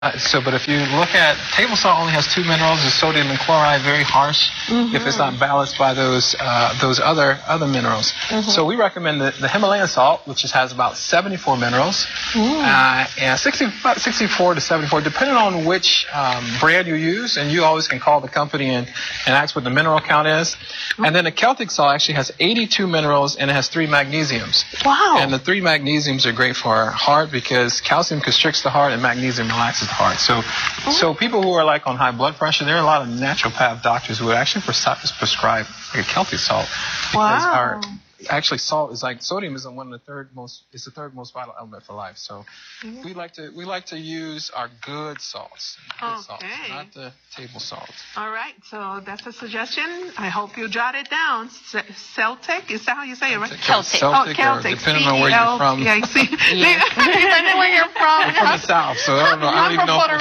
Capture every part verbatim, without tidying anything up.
Uh, so, but if you look at table salt, only has two minerals: the sodium and chloride, very harsh mm-hmm. if it's not balanced by those uh, those other other minerals. Mm-hmm. So we recommend the, the Himalayan salt, which just has about seventy-four minerals, uh, and sixty, about sixty-four to seventy-four, depending on which um, brand you use. And you always can call the company and, and ask what the mineral count is. Mm-hmm. And then the Celtic salt actually has eighty-two minerals and it has three magnesiums. Wow! And the three magnesiums are great for our heart because calcium constricts the heart and magnesium relaxes the heart. So, oh. so people who are like on high blood pressure, there are a lot of naturopath doctors who would actually pres- prescribe like a Celtic salt because wow. our actually salt is like sodium is one of the third most it's the third most vital element for life. So mm-hmm. we like to we like to use our good salts, good okay. salts, not the table salt. All right, so that's a suggestion. I hope you jot it down. C- Celtic, is that how you say it, right? Celtic. Celtic. Oh, Celtic. Depending on where you're from. Yeah, I see. Depending where you're from. I'm from the South, so I don't know. I don't even know if I'm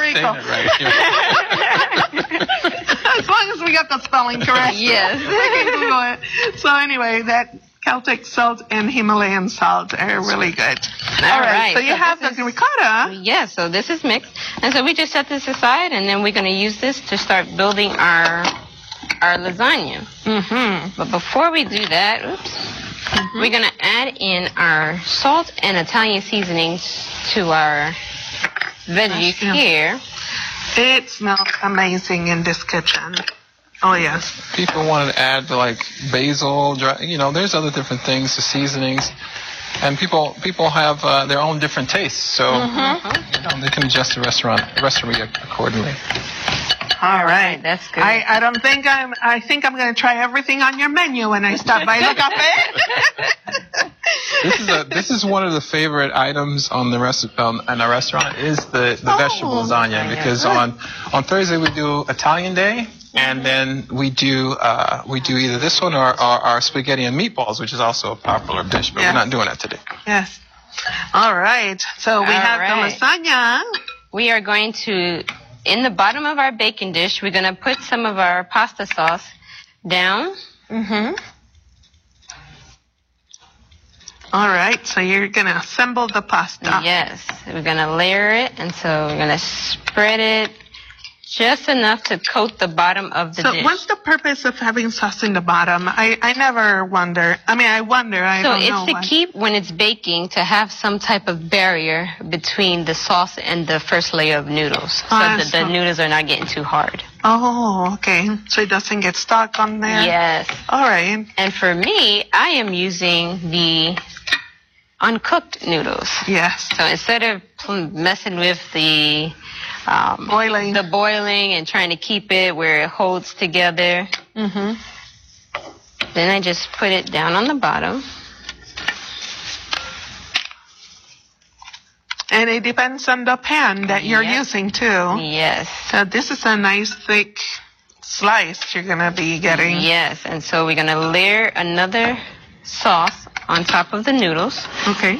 saying it right. As long as we got the spelling correct. Yes. We can Google it. So anyway, that Celtic salt and Himalayan salt are really good. All, All right. right. So you so have the is, ricotta. Yeah, so this is mixed. And so we just set this aside, and then we're going to use this to start building our our lasagna. Mm-hmm. But before we do that, oops, mm-hmm. we're going to add in our salt and Italian seasonings to our veggies here. It smells amazing in this kitchen. Oh, yes. People want to add like basil, dry, you know, there's other different things, the seasonings. And people people have uh, their own different tastes, so mm-hmm. you know, they can adjust the restaurant recipe accordingly. All right, that's good. I, I don't think I'm. I think I'm going to try everything on your menu when I stop by the cafe. This is a this is one of the favorite items on the rest um, in our restaurant is the the oh, vegetable lasagna because on on Thursday we do Italian Day. And then we do uh, we do either this one or, or our spaghetti and meatballs, which is also a popular dish, but yes. we're not doing that today. Yes. All right. So we All have right. the lasagna. We are going to, in the bottom of our baking dish, we're going to put some of our pasta sauce down. Mm-hmm. All right. So you're going to assemble the pasta. Yes. We're going to layer it, and so we're going to spread it just enough to coat the bottom of the so dish. So what's the purpose of having sauce in the bottom? I, I never wonder. I mean, I wonder. I so don't know. So it's to why. keep, when it's baking, to have some type of barrier between the sauce and the first layer of noodles. So uh, that the noodles are not getting too hard. Oh, okay. So it doesn't get stuck on there? Yes. All right. And for me, I am using the uncooked noodles. Yes. So instead of messing with the... Um, boiling. The boiling and trying to keep it where it holds together. Mm-hmm. Then I just put it down on the bottom. And it depends on the pan that you're yes. using, too. Yes. So this is a nice thick slice you're going to be getting. Yes. And so we're going to layer another sauce on top of the noodles. Okay.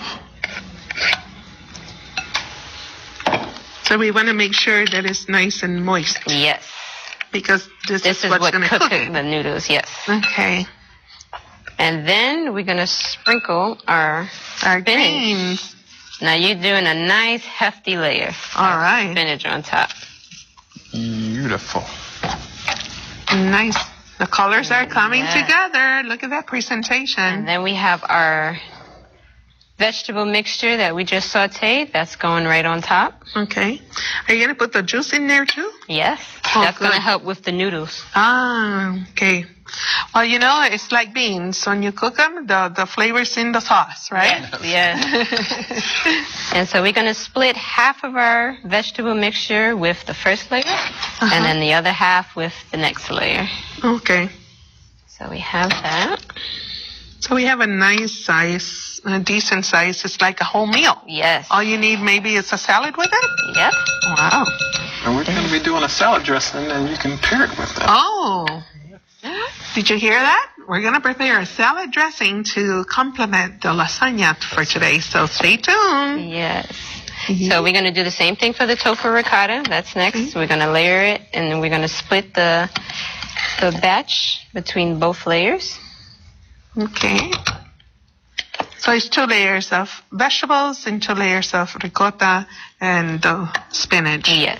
So we want to make sure that it's nice and moist. Yes. Because this, this is, is what's what going to cooks cook it. the noodles, yes. Okay. And then we're going to sprinkle our, our spinach. Greens. Now you're doing a nice hefty layer. All right. Spinach on top. Beautiful. Nice. The colors are coming yeah. together. Look at that presentation. And then we have our vegetable mixture that we just sauteed. That's going right on top. Okay. Are you going to put the juice in there too? Yes. Oh, that's going to good. help with the noodles. Ah, okay. Well, you know, it's like beans. When you cook them, the, the flavor's in the sauce, right? Yes. yes. And so we're going to split half of our vegetable mixture with the first layer, uh-huh. and then the other half with the next layer. Okay. So we have that. So we have a nice size, a decent size. It's like a whole meal. Yes. All you need maybe is a salad with it? Yep. Wow. And we're going to be doing a salad dressing, and you can pair it with that. Oh. Did you hear that? We're going to prepare a salad dressing to complement the lasagna for today. So stay tuned. Yes. Mm-hmm. So we're going to do the same thing for the tofu ricotta. That's next. Mm-hmm. We're going to layer it, and then we're going to split the the batch between both layers. Okay. So it's two layers of vegetables and two layers of ricotta and uh, spinach. Yes.